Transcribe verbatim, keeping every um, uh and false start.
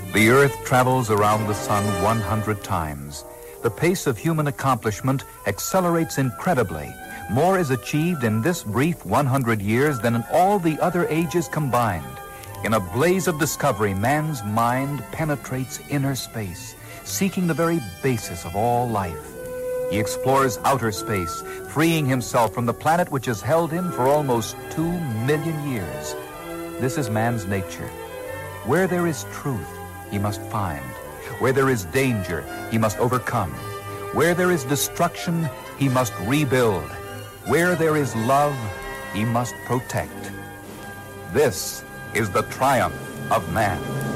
The Earth travels around the sun one hundred times. The pace of human accomplishment accelerates incredibly. More is achieved in this brief one hundred years than in all the other ages combined. In a blaze of discovery, man's mind penetrates inner space, seeking the very basis of all life. He explores outer space, freeing himself from the planet which has held him for almost two million years. This is man's nature. Where there is truth, he must find. Where there is danger, he must overcome. Where there is destruction, he must rebuild. Where there is love, he must protect. This is the triumph of man.